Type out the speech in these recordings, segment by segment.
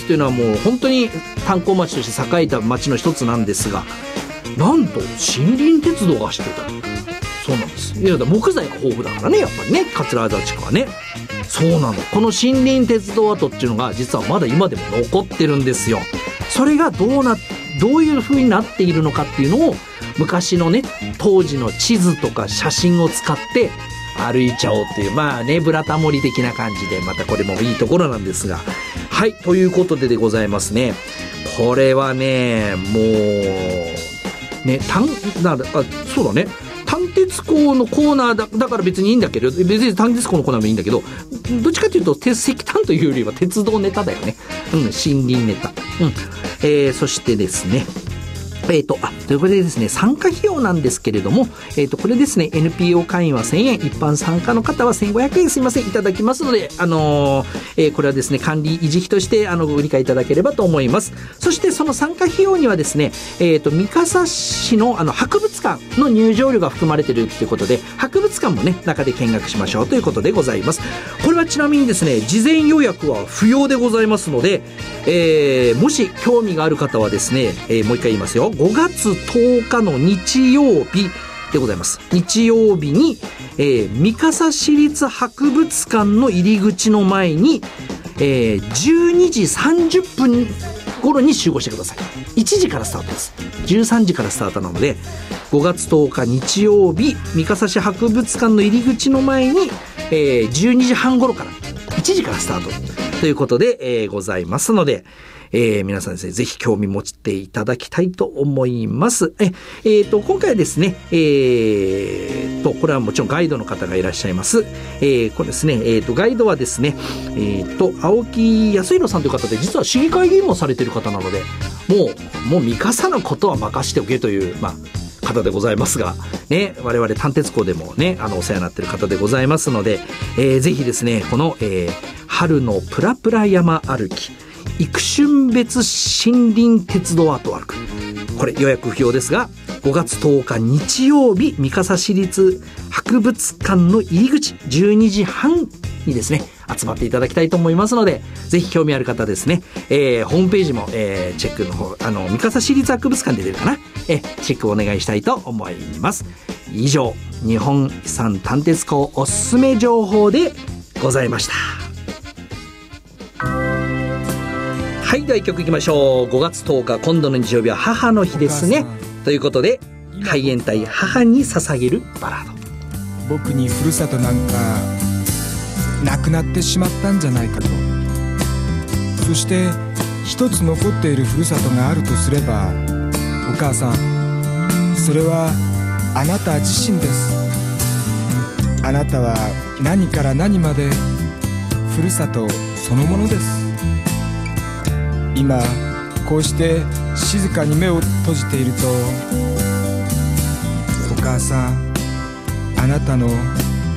というのはもう本当に炭鉱町として栄えた町の一つなんですが、なんと森林鉄道が走ってた。そうなんです。いや木材が豊富だからね、やっぱりね、桂沢地区はね。そうなの。この森林鉄道跡っていうのが実はまだ今でも残ってるんですよ。それがどういう風になっているのかっていうのを昔のね、当時の地図とか写真を使って歩いちゃおうっていう、まあね、ブラタモリ的な感じで、またこれもいいところなんですが、はい、ということでございますね。これはね、もうね、そうだね、単鉄工のコーナーだから別にいいんだけど、別に単鉄工のコーナーもいいんだけど、どっちかというと石炭というよりは鉄道ネタだよね。森林ネタ。そしてですね、ということでですね、参加費用なんですけれども、これですね、NPO 会員は1000円、一般参加の方は1500円、すいません、いただきますので、これはですね、管理維持費としてご理解いただければと思います。そしてその参加費用にはですね、三笠市の博物館の入場料が含まれているということで、博物館もね、中で見学しましょうということでございます。これはちなみにですね、事前予約は不要でございますので、もし興味がある方はですね、もう一回言いますよ。5月10日の日曜日でございます。日曜日に、三笠市立博物館の入り口の前に、12時30分頃に集合してください。1時からスタートです。13時からスタートなので、5月10日日曜日、三笠市博物館の入り口の前に、12時半頃から1時からスタートということで、ございますので、皆さんですね、ぜひ興味持っていただきたいと思います。今回はですね、これはもちろんガイドの方がいらっしゃいます。これですね、ガイドはですね、青木康弘さんという方で、実は市議会議員もされている方なので、もう三笠のことは任しておけという、方でございますが、ね、我々単鉄工でもね、お世話になっている方でございますので、ぜひですね、この、春のプラプラ山歩き、幾春別森林鉄道アートワーク、これ予約不要ですが、5月10日日曜日、三笠市立博物館の入り口12時半にですね、集まっていただきたいと思いますので、ぜひ興味ある方ですね、ホームページも、チェックの方、三笠市立博物館で出るかな、チェックをお願いしたいと思います。以上、日本遺産単鉄工おすすめ情報でございました。はい、では一曲いきましょう。5月10日、今度の日曜日は母の日ですね。ということで、海援隊母に捧げるバラード。 僕にふるさとなんかなくなってしまったんじゃないかと。そして一つ残っているふるさとがあるとすれば、お母さん、それはあなた自身です。あなたは何から何までふるさとそのものです。今こうして静かに目を閉じていると、お母さん、あなたの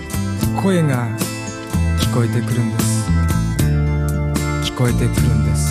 声が聞こえてくるんです。聞こえてくるんです。